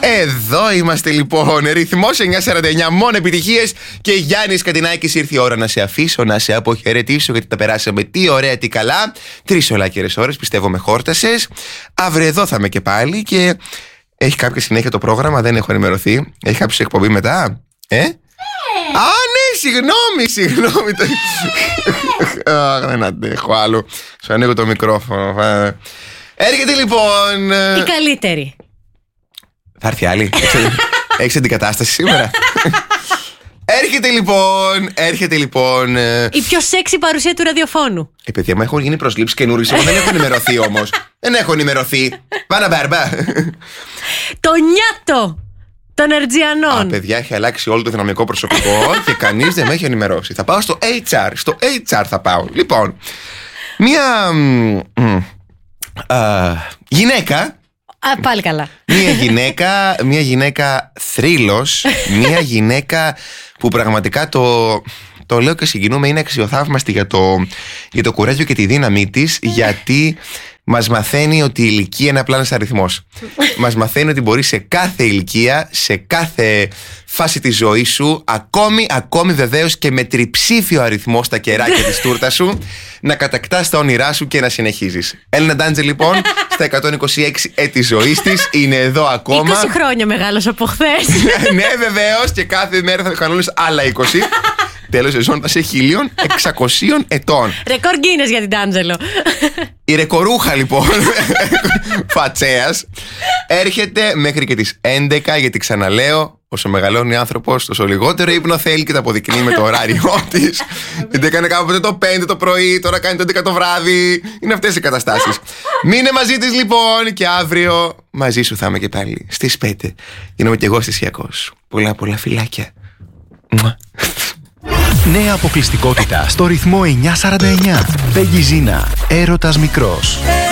Εδώ είμαστε λοιπόν. Ρυθμός 949, μόνο επιτυχίες. Και Γιάννης Κατινάκης, ήρθε η ώρα να σε αφήσω, να σε αποχαιρετήσω, γιατί τα περάσαμε τι ωραία, τι καλά. 3 ολάκερες ώρες, πιστεύω με χόρτασες. Αύριο εδώ θα είμαι και πάλι. Και έχει κάποια συνέχεια το πρόγραμμα, δεν έχω ενημερωθεί. Έχει κάποια εκπομπή μετά, Α, ναι, συγγνώμη. Δεν αντέχω άλλο. Σου ανοίγω το μικρόφωνο. Έρχεται λοιπόν. Η καλύτερη. Θα έρθει άλλη. Έχεις αντικατάσταση σήμερα? Έρχεται λοιπόν. Η πιο σεξι παρουσία του ραδιοφώνου. Παιδιά, μου έχουν γίνει προσλήψεις καινούριες. Εγώ δεν έχω ενημερωθεί όμως. Δεν έχω ενημερωθεί. Πάνα μπαρμπά. Το νιάτο των Ερτζιανών. Παιδιά, έχει αλλάξει όλο το δυναμικό προσωπικό και κανείς δεν με έχει ενημερώσει. Θα πάω στο HR. Στο HR θα πάω. Λοιπόν, μία γυναίκα. Πάλι καλά. Μια γυναίκα θρύλος. Μια γυναίκα που πραγματικά το λέω και συγκινούμε. Είναι αξιοθαύμαστη για το κουράγιο και τη δύναμή της. Γιατί μας μαθαίνει ότι η ηλικία είναι απλά ένας αριθμός. Μας μαθαίνει ότι μπορεί σε κάθε ηλικία, σε κάθε φάση της ζωής σου, ακόμη βεβαίως και με τριψήφιο αριθμό στα κεράκια της τούρτας σου, να κατακτάς τα όνειρά σου και να συνεχίζεις. Έλληνα Ντάντζε λοιπόν, στα 126 έτη ζωής της, είναι εδώ ακόμα. 20 χρόνια μεγάλος από χθες. Ναι, βεβαίως, και κάθε μέρα θα κανόνες άλλα 20. Τέλος σεζόν θα σε 1.600 ετών. Ρεκόρ Γκίνες για την Τάντζελο. Η ρεκορούχα λοιπόν Φατσέας έρχεται μέχρι και τις 11, γιατί ξαναλέω, όσο μεγαλώνει άνθρωπος, τόσο λιγότερο ύπνο θέλει και τα αποδεικνύει με το ωράριό της. Γιατί έκανε κάποτε το 5 το πρωί, τώρα κάνει το 11 το βράδυ. Είναι αυτές οι καταστάσεις. Μείνε μαζί της λοιπόν, και αύριο μαζί σου θα είμαι και πάλι στις 5. Γίνομαι κι εγώ αισθησιακός. Πολλά φιλάκια. Νέα αποκλειστικότητα στο ρυθμό 949. Πέγγι Ζίνα, έρωτας μικρός.